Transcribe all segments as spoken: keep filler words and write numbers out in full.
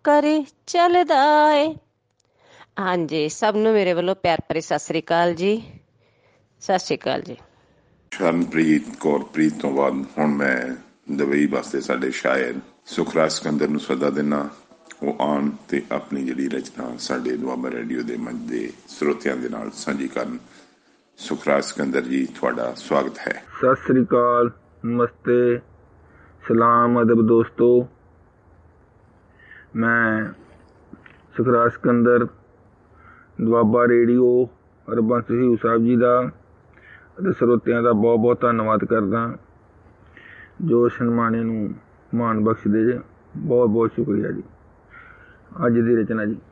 ਕਰੇ ਚੱਲਦਾ ਏ। ਹਾਂਜੀ, ਸਭ ਨੂੰ ਮੇਰੇ ਵੱਲੋਂ ਪਿਆਰ ਭਰੀ ਸਤਿ ਸ੍ਰੀ ਅਕਾਲ ਜੀ। ਸਤਿ ਸ੍ਰੀ ਅਕਾਲ ਜੀ। ਸ਼ਰਨਪ੍ਰੀਤ ਕੌਰ ਪ੍ਰੀਤ ਤੋਂ ਬਾਅਦ ਹੁਣ ਮੈਂ ਦੁਬਈ ਵਾਸਤੇ ਸਾਡੇ ਸ਼ਾਇਰ ਸੁਖਰਾਜ ਸਿਕੰਦਰ ਨੂੰ ਸੱਦਾ ਦਿੰਦਾ, ਉਹ ਆਉਣ ਤੇ ਆਪਣੀ ਜਿਹੜੀ ਰਚਨਾ ਸਾਡੇ ਦੁਆਬਾ ਰੇਡੀਓ ਦੇ ਮੰਚ ਦੇ ਸਰੋਤਿਆਂ ਦੇ ਨਾਲ ਸਾਂਝੀ ਕਰਨ। ਸੁਖਰਾਜ ਸਿਕੰਦਰ ਜੀ, ਤੁਹਾਡਾ ਸਵਾਗਤ ਹੈ। ਸਤਿ ਸ੍ਰੀ ਅਕਾਲ, ਨਮਸਤੇ, ਸਲਾਮ, ਅਦਬ ਦੋਸਤੋ। ਮੈਂ ਸੁਖਰਾਜ ਸਿਕੰਦਰ ਦੁਆਬਾ ਰੇਡੀਓ ਹਰਬੰਸ ਹਜ਼ੂਰ ਸਾਹਿਬ ਜੀ ਦਾ ਅਤੇ ਸਰੋਤਿਆਂ ਦਾ ਬਹੁਤ ਬਹੁਤ ਧੰਨਵਾਦ ਕਰਦਾ ਜੋ ਸਨਮਾਨੇ ਨੂੰ ਮਾਣ ਬਖਸ਼ਦੇ ਜੇ। ਬਹੁਤ ਬਹੁਤ ਸ਼ੁਕਰੀਆ ਜੀ। ਅੱਜ ਦੀ ਰਚਨਾ ਜੀ।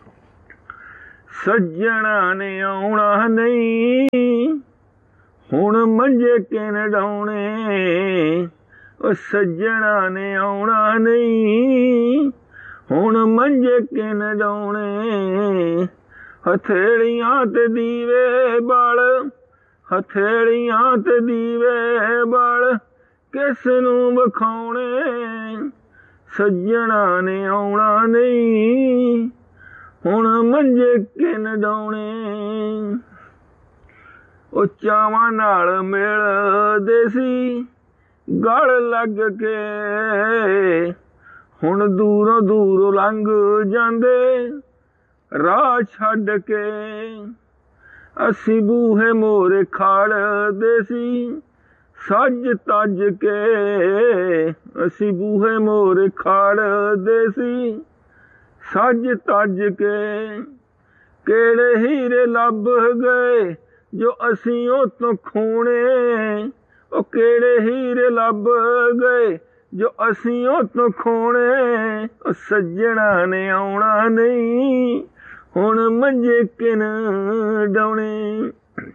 ਸੱਜਣਾ ਨੇ ਆਉਣਾ ਨਹੀਂ ਹੁਣ ਮੰਜੇ ਕਿਨ ਡਾਉਣੇ, ਉਹ ਸੱਜਣਾ ਨੇ ਆਉਣਾ ਨਹੀਂ ਹੁਣ ਮੰਜੇ ਕਿਨ ਡਾਉਣੇ। ਹਥੇਲੀਆਂ ਤੇ ਦੀਵੇ ਬਲ, ਹਥੇਲੀਆਂ ਤੇ ਦੀਵੇ ਬਲ ਕਿਸ ਨੂੰ ਵਿਖਾਉਣੇ। ਸੱਜਣਾ ਨੇ ਆਉਣਾ ਨਹੀਂ ਹੁਣ ਮੰਜੇ ਕਿਨ ਡਾਉਣੇ। ਉਹ ਚਾਵਾਂ ਨਾਲ ਮਿਲਦੇ ਸੀ ਗਲ ਲੱਗ ਕੇ, ਹੁਣ ਦੂਰੋਂ ਦੂਰੋਂ ਲੰਘ ਜਾਂਦੇ ਰਾਹ ਛੱਡ ਕੇ। ਅਸੀਂ ਬੂਹੇ ਮੋਰੇ ਖੜਦੇ ਸੀ ਸੱਜ ਤੱਜ ਕੇ, ਅਸੀਂ ਬੂਹੇ ਮੋਰੇ ਖੜਦੇ ਸੀ ਸੱਜ ਤੱਜ ਕੇ। ਕਿਹੜੇ ਹੀਰੇ ਲੱਭ ਗਏ ਜੋ ਅਸੀਂ ਉਹ ਤੋਂ ਖੋਣੇ, ਉਹ ਕਿਹੜੇ ਹੀਰੇ ਲੱਭ ਗਏ ਜੋ ਅਸੀਂ ਉਹ ਤੋਂ ਖੋਣੇ। ਉਹ ਸੱਜਣਾ ਨੇ ਆਉਣਾ ਨਹੀਂ ਹੁਣ ਮੰਜੇ ਕਿਨ ਡਾਉਣੇ।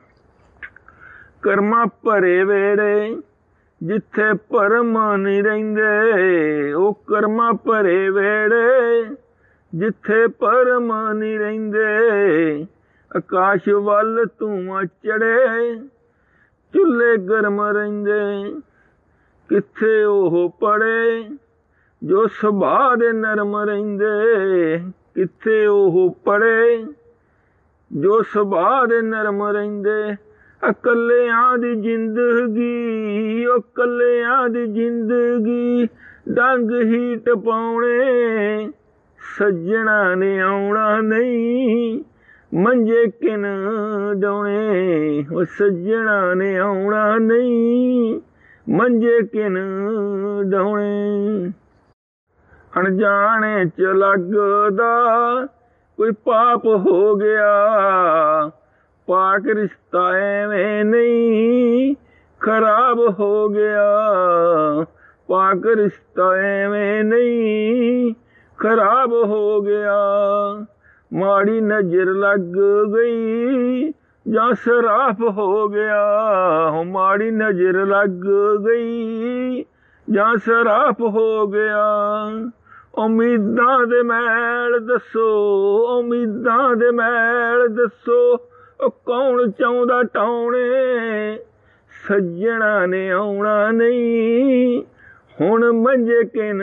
ਕਰਮਾਂ ਭਰੇ ਵੇੜੇ ਜਿੱਥੇ ਭਰਮ ਨਹੀਂ ਰਹਿੰਦੇ, ਉਹ ਕਰਮਾਂ ਭਰੇ ਵੇੜੇ ਜਿੱਥੇ ਭਰਮ ਨਹੀਂ ਰਹਿੰਦੇ। ਆਕਾਸ਼ ਵੱਲ ਧੂੰਆਂ ਚੜੇ ਚੁੱਲ੍ਹੇ ਗਰਮ ਰਹਿੰਦੇ, ਕਿੱਥੇ ਉਹ ਪੜੇ ਜੋ ਸੁਭਾਅ ਦੇ ਨਰਮ ਰਹਿੰਦੇ। ਕਿੱਥੇ ਉਹ ਪੜੇ ਜੋ ਸੁਭਾਅ ਦੇ ਨਰਮ ਰਹਿੰਦੇ। ਇਕੱਲਿਆਂ ਦੀ ਜ਼ਿੰਦਗੀ, ਉਹ ਇਕੱਲਿਆਂ ਦੀ ਜ਼ਿੰਦਗੀ ਡੰਗ ਹੀ ਟਪਾਉਣੇ। ਸੱਜਣਾ ਨੇ ਆਉਣਾ ਨਹੀਂ ਮੰਜੇ ਕਿਨ ਡਾਉਣੇ, ਉਹ ਸੱਜਣਾ ਨੇ ਆਉਣਾ ਨਹੀਂ ਮੰਜੇ ਕਿਨ ਡਾਉਣੇ। ਅਣਜਾਣੇ ਚ ਲੱਗਦਾ ਕੋਈ ਪਾਪ ਹੋ ਗਿਆ, ਪਾਕ ਰਿਸ਼ਤਾ ਐਵੇਂ ਨਹੀਂ ਖਰਾਬ ਹੋ ਗਿਆ। ਪਾਕ ਰਿਸ਼ਤਾ ਐਵੇਂ ਨਹੀਂ ਖਰਾਬ ਹੋ ਗਿਆ। ਮਾੜੀ ਨਜ਼ਰ ਲੱਗ ਗਈ ਜਾਂ ਸਰਾਫ ਹੋ ਗਿਆ, ਮਾੜੀ ਨਜ਼ਰ ਲੱਗ ਗਈ ਜਾਂ ਸਰਾਫ ਹੋ ਗਿਆ। ਉਮੀਦਾਂ ਦੇ ਮੈਲ ਦੱਸੋ, ਉਮੀਦਾਂ ਦੇ ਮੈਲ ਦੱਸੋ, ਉਹ ਕੌਣ ਚਾਹੁੰਦਾ ਟਾਉਣੇ। ਸੱਜਣਾ ਨੇ ਆਉਣਾ ਨਹੀਂ ਹੁਣ ਮੰਜੇ ਕਿਨ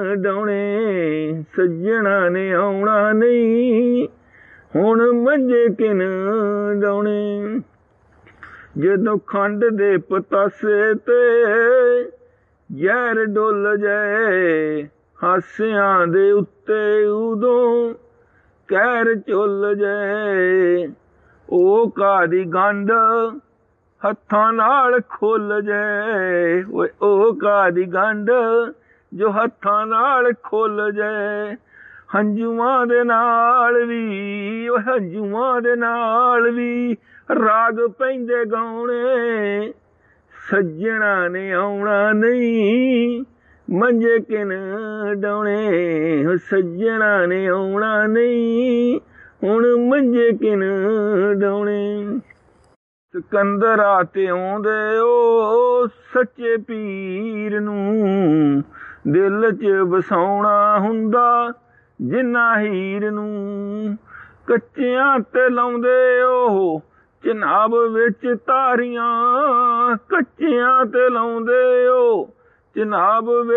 ਡਾਉਣੇ। ਸੱਜਣਾ ਨੇ ਆਉਣਾ ਨਹੀਂ ਹੁਣ ਮੰਜੇ ਕਿਨ ਡਾਉਣੇ। ਜਦੋਂ ਖੰਡ ਦੇ ਪਤਾਸੇ ਤੇ ਜ਼ਹਿਰ ਡੁੱਲ ਜਾਏ, ਹਾਸਿਆਂ ਦੇ ਉੱਤੇ ਉਦੋਂ ਕਹਿਰ ਝੁੱਲ ਜਾਏ। ਉਹ ਕਾਦੀ ਗੰਢ ਹੱਥਾਂ ਨਾਲ ਖੁੱਲ ਜਾਏ, ਓਏ ਉਹ ਕਾਦੀ ਗੰਢ ਜੋ ਹੱਥਾਂ ਨਾਲ ਖੁੱਲ ਜਾਏ। ਹੰਝੂਆਂ ਦੇ ਨਾਲ ਵੀ, ਉਹ ਹੰਝੂਆਂ ਦੇ ਨਾਲ ਵੀ ਰਾਗ ਪੈਂਦੇ ਗਾਉਣੇ। ਸੱਜਣਾ ਨੇ ਆਉਣਾ ਨਹੀਂ ਮੰਜੇ ਕਿਨ ਡਾਉਣੇ, ਸੱਜਣਾ ਨੇ ਆਉਣਾ ਨਹੀਂ ਹੁਣ ਮੰਜੇ ਕਿਨ ਡਾਉਣੇ। ਸਿਕੰਦਰਾ ਤੇ ਆਉਂਦੇ ਉਹ ਸੱਚੇ ਪੀਰ ਨੂੰ, ਦਿਲ ਚ ਵਸਾਉਣਾ ਹੁੰਦਾ ਜਿੰਨਾ ਹੀਰ ਨੂੰ। ਕੱਚਿਆਂ ਤੇ ਲਾਉਂਦੇ ਉਹ ਚਨਾਬ ਵਿੱਚ ਤਾਰੀਆਂ, ਕੱਚਿਆਂ ਤੇ ਲਾਉਂਦੇ ਉਹ ਚਨਾਬ ਵਿੱਚ